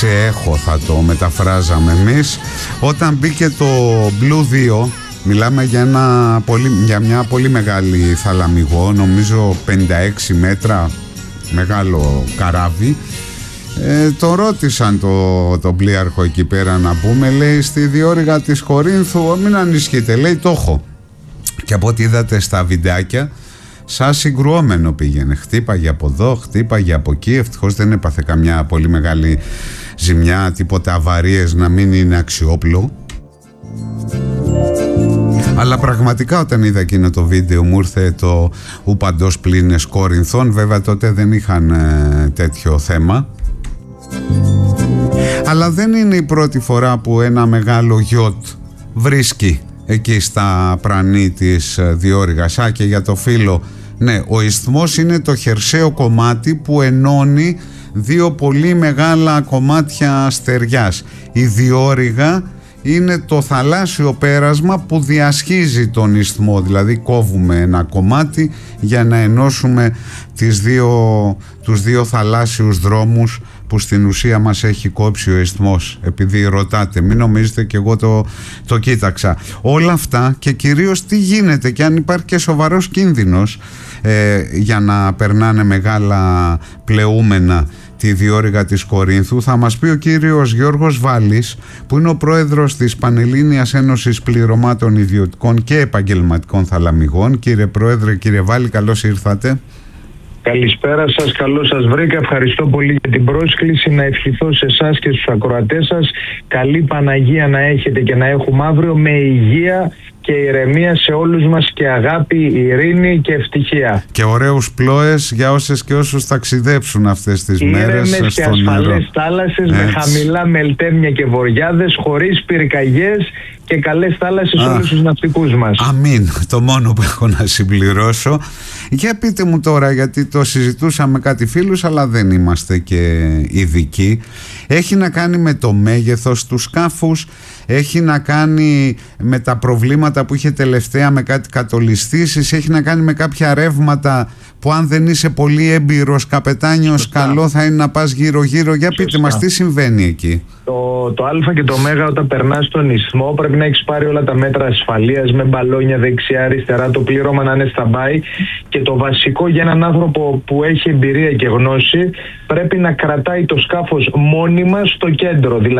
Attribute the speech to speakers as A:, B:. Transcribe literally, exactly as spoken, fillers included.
A: σε έχω θα το μεταφράζαμε εμείς. Όταν μπήκε το Blue δύο, μιλάμε για, ένα πολύ, για μια πολύ μεγάλη θαλαμιγό, νομίζω πενήντα έξι μέτρα, μεγάλο καράβι. Ε, το ρώτησαν το, το πλοίαρχο εκεί πέρα, να πούμε, λέει, στη διόρυγα της Κορίνθου, μην ανησυχείτε, λέει, το έχω. Και από ό,τι είδατε στα βιντεάκια, σαν συγκρουόμενο πήγαινε, χτύπαγε από εδώ, χτύπαγε από εκεί. Ευτυχώς δεν έπαθε καμιά πολύ μεγάλη ζημιά, τίποτα αβαρίες, να μην είναι αξιόπλο. Αλλά πραγματικά όταν είδα εκείνο το βίντεο μου ήρθε το ου παντός πλήνες Κόρινθων. Βέβαια τότε δεν είχαν ε, τέτοιο θέμα. Αλλά δεν είναι η πρώτη φορά που ένα μεγάλο γιότ βρίσκει εκεί στα πρανή της διόρυγας. Α, και για το φίλο, ναι, ο ισθμός είναι το χερσαίο κομμάτι που ενώνει δύο πολύ μεγάλα κομμάτια στεριάς. Η διόρυγα είναι το θαλάσσιο πέρασμα που διασχίζει τον ισθμό, δηλαδή κόβουμε ένα κομμάτι για να ενώσουμε τις δύο, τους δύο θαλάσσιους δρόμους που στην ουσία μας έχει κόψει ο ισθμός. Επειδή ρωτάτε, μην νομίζετε και εγώ το, το κοίταξα. Όλα αυτά και κυρίως τι γίνεται και αν υπάρχει και σοβαρός κίνδυνος ε, για να περνάνε μεγάλα πλεούμενα τη διόρυγα της Κορίνθου, θα μας πει ο κύριος Γιώργος Βάλης, που είναι ο πρόεδρος της Πανελλήνιας Ένωσης Πληρωμάτων Ιδιωτικών και Επαγγελματικών Θαλαμιγών. Κύριε Πρόεδρε, κύριε Βάλη, καλώς ήρθατε.
B: Καλησπέρα σας, καλώς σας βρήκα. Ευχαριστώ πολύ για την πρόσκληση. Να ευχηθώ σε εσάς και στους ακροατές σας καλή Παναγία να έχετε και να έχουμε αύριο, με υγεία και ηρεμία σε όλους μας και αγάπη, ειρήνη και ευτυχία.
A: Και ωραίους πλώες για όσες και όσους ταξιδέψουν αυτές τις
B: Ήρεμες
A: μέρες στο νερό.
B: και ασφαλές θάλασσες, με χαμηλά μελτέμια και βοριάδες, χωρίς πυρκαγιές και καλές θάλασσες σε όλους τους ναυτικούς μας.
A: Αμήν, το μόνο που έχω να συμπληρώσω. Για πείτε μου τώρα, γιατί το συζητούσαμε κάτι φίλους, αλλά δεν είμαστε και ειδικοί. Έχει να κάνει με το μέγεθος του σκάφους, έχει να κάνει με τα προβλήματα που είχε τελευταία με κάτι κατολιστήσεις, έχει να κάνει με κάποια ρεύματα που αν δεν είσαι πολύ έμπειρος καπετάνιος, σωστά, καλό θα είναι να πας γύρω γύρω. Για πείτε, σωστά, μας τι συμβαίνει εκεί.
B: Το, το Α και το Μέγα, όταν περνάς στον ισθμό, πρέπει να έχεις πάρει όλα τα μέτρα ασφαλείας με μπαλόνια δεξιά αριστερά, το πλήρωμα να είναι stand-by, και το βασικό για έναν άνθρωπο που έχει εμπειρία και γνώση, πρέπει να κρατάει το σκάφος μόνιμα στο κέντρο. Δηλαδή